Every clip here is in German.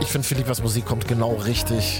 Ich finde, Philippas Musik kommt genau richtig.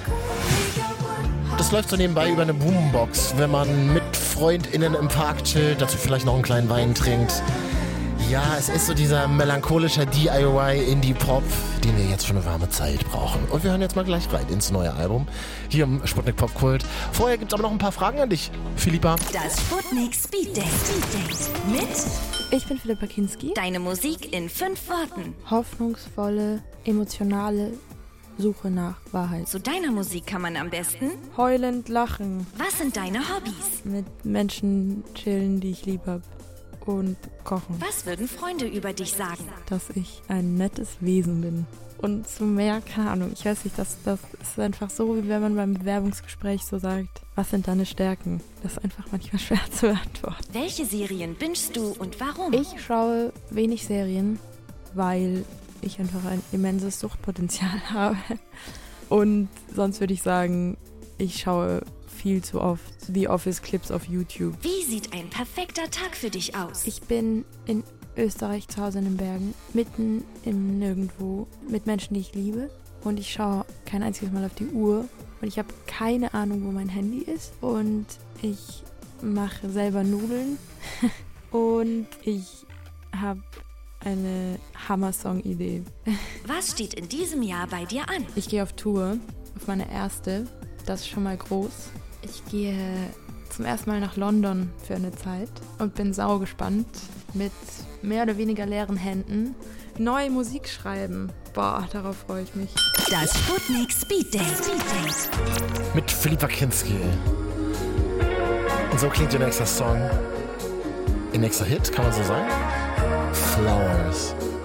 Das läuft so nebenbei über eine Boombox, wenn man mit FreundInnen im Park chillt, dazu vielleicht noch einen kleinen Wein trinkt. Ja, es ist so dieser melancholische DIY-Indie-Pop, den wir jetzt für eine warme Zeit brauchen. Und wir hören jetzt mal gleich rein ins neue Album hier im Sputnik Popkult. Vorher gibt es aber noch ein paar Fragen an dich, Philippa. Das Sputnik Speed Date mit Ich bin Philippa Kinski. Deine Musik in 5 Worten. Hoffnungsvolle, emotionale Suche nach Wahrheit. Zu deiner Musik kann man am besten Heulend lachen. Was sind deine Hobbys? Mit Menschen chillen, die ich lieb hab. Und kochen. Was würden Freunde über dich sagen? Dass ich ein nettes Wesen bin. Und zu mehr, keine Ahnung, ich weiß nicht, das ist einfach so, wie wenn man beim Bewerbungsgespräch so sagt, was sind deine Stärken? Das ist einfach manchmal schwer zu beantworten. Welche Serien bingest du und warum? Ich schaue wenig Serien, weil ich einfach ein immenses Suchtpotenzial habe. Und sonst würde ich sagen, ich schaue viel zu oft The Office Clips auf YouTube. Wie sieht ein perfekter Tag für dich aus? Ich bin in Österreich zu Hause in den Bergen, mitten im Nirgendwo, mit Menschen, die ich liebe. Und ich schaue kein einziges Mal auf die Uhr. Und ich habe keine Ahnung, wo mein Handy ist. Und ich mache selber Nudeln. Und ich habe eine Hammer-Song-Idee. Was steht in diesem Jahr bei dir an? Ich gehe auf Tour, auf meine erste. Das ist schon mal groß. Ich gehe zum ersten Mal nach London für eine Zeit und bin saugespannt. Mit mehr oder weniger leeren Händen neue Musik schreiben. Boah, darauf freue ich mich. Das Sputnik Speed Date. Mit Philippa Kinski. Und so klingt ihr nächster Song. Ihr nächster Hit, kann man so sagen? Flowers.